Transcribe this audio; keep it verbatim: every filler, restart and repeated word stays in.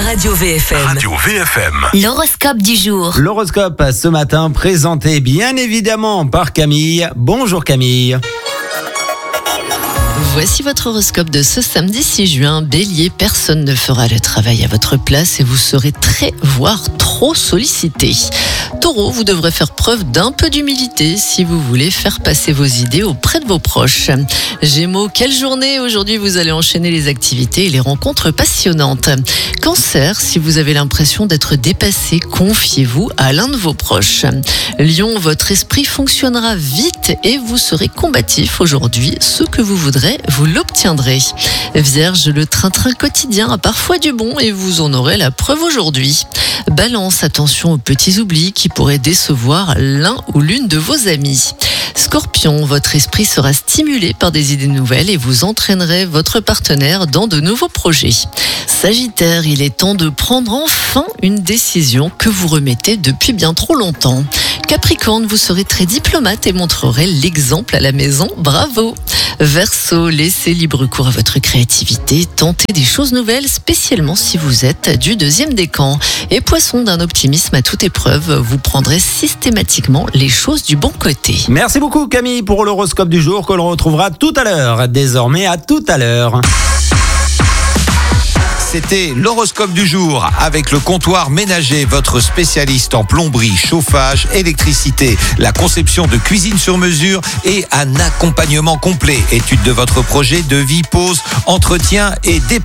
Radio V F M. Radio V F M. L'horoscope du jour. L'horoscope ce matin présenté bien évidemment par Camille. Bonjour Camille. Voici votre horoscope de ce samedi six juin. Bélier, personne ne fera le travail à votre place et vous serez très, voire trop sollicité. Taureau, vous devrez faire preuve d'un peu d'humilité si vous voulez faire passer vos idées auprès de vos proches. Gémeaux, quelle journée! Aujourd'hui, vous allez enchaîner les activités et les rencontres passionnantes. Cancer, si vous avez l'impression d'être dépassé, confiez-vous à l'un de vos proches. Lion, votre esprit fonctionnera vite et vous serez combatif aujourd'hui. Ce que vous voudrez, vous l'obtiendrez. Vierge, le train-train quotidien a parfois du bon et vous en aurez la preuve aujourd'hui. Balance, attention aux petits oublis qui pourraient décevoir l'un ou l'une de vos amis. Scorpion, votre esprit sera stimulé par des idées nouvelles et vous entraînerez votre partenaire dans de nouveaux projets. Sagittaire, il est temps de prendre enfin une décision que vous remettez depuis bien trop longtemps. Capricorne, vous serez très diplomate et montrerez l'exemple à la maison. Bravo! Verseau, laissez libre cours à votre créativité, tentez des choses nouvelles, spécialement si vous êtes du deuxième décan. Et Poisson, d'un optimisme à toute épreuve, vous prendrez systématiquement les choses du bon côté. Merci beaucoup Camille pour l'horoscope du jour que l'on retrouvera tout à l'heure. Désormais à tout à l'heure. C'était l'horoscope du jour avec le comptoir ménager, votre spécialiste en plomberie, chauffage, électricité, la conception de cuisine sur mesure et un accompagnement complet. Étude de votre projet, devis, pause, entretien et départ.